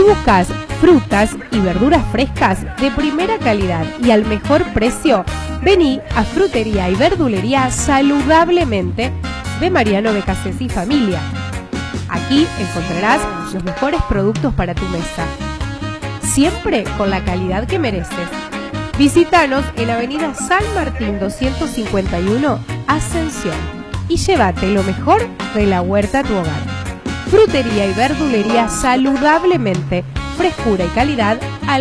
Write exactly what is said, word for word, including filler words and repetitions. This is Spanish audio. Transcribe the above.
buscas frutas y verduras frescas de primera calidad y al mejor precio, vení a Frutería y Verdulería Saludablemente de Mariano Becasés y familia. Aquí encontrarás los mejores productos para tu mesa, siempre con la calidad que mereces. Visítanos en Avenida San Martín doscientos cincuenta y uno, Ascensión, y llévate lo mejor de la huerta a tu hogar. Frutería y Verdulería Saludablemente, frescura y calidad al